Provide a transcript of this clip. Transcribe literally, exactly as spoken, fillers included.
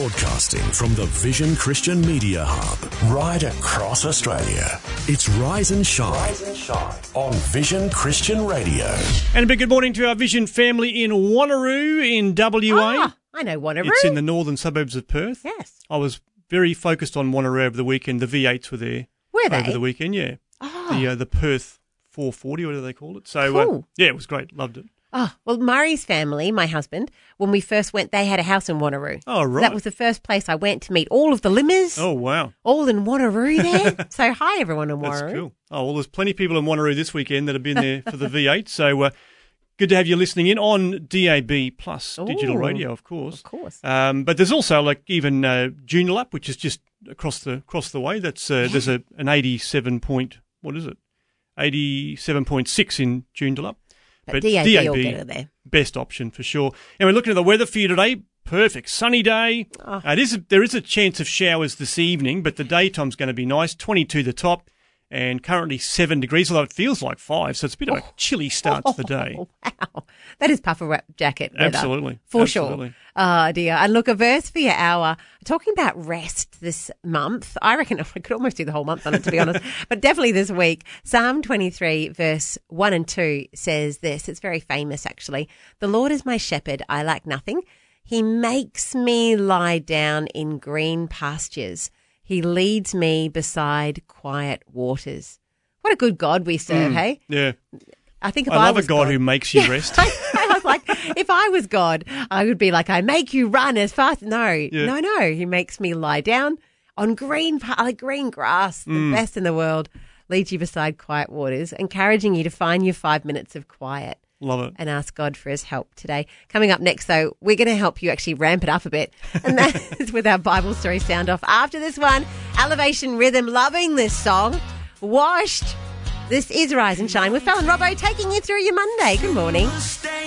Broadcasting from the Vision Christian Media Hub, right across Australia. It's Rise and Shine, Rise and Shine on Vision Christian Radio. And a big good morning to our Vision family in Wanneroo in W A. Ah, I know Wanneroo. It's in the northern suburbs of Perth. Yes. I was very focused on Wanneroo over the weekend. The V eights were there. Were over they? the weekend, yeah. Oh. The uh, the Perth four forty, what do they call it? So, Cool. uh, yeah, it was great. Loved it. Oh, well, Murray's family, my husband, when we first went, they had a house in Wanneroo. Oh, right. So that was the first place I went to meet all of the Limmers. Oh, wow. All in Wanneroo there. So hi, everyone in Wanneroo. That's cool. Oh, well, there's plenty of people in Wanneroo this weekend that have been there for the V eight. So, uh, good to have you listening in on D A B plus Ooh, digital radio, of course. Of course. Um, but there's also like even uh, Joondalup, which is just across the across the way. That's uh, Yeah. there's a an eighty-seven point what is it? eighty-seven point six in Joondalup. But D A B will get it there. Best option for sure. And we're looking at the weather for you today. Perfect sunny day. Oh. Uh, it is a, there is a chance of showers this evening, but the daytime's going to be nice. twenty-two the top. And currently seven degrees, although it feels like five, so it's a bit of a chilly start to the day. Oh, wow. That is puffer wrap jacket weather. Absolutely. For Absolutely. sure. Oh, dear. And look, a verse for your hour. Talking about rest this month. I reckon I could almost do the whole month on it, to be honest. But definitely this week. Psalm twenty-three, verse one and two says this. It's very famous, actually. The Lord is my shepherd. I lack nothing. He makes me lie down in green pastures. He leads me beside quiet waters. What a good God we serve, Mm, hey? Yeah. I think if I I, love was a God, who makes you rest. I, I was like, if I was God, I would be like, I make you run as fast. No, Yeah. no, no. He makes me lie down on green, pa- like green grass, the Mm. best in the world, leads you beside quiet waters, encouraging you to find your five minutes of quiet. Love it. And ask God for his help today. Coming up next, though, we're going to help you actually ramp it up a bit. And that is with our Bible story sound off. After this one, Elevation Rhythm, loving this song. Washed. This is Rise and Shine with Fallon Robbo taking you through your Monday. Good morning.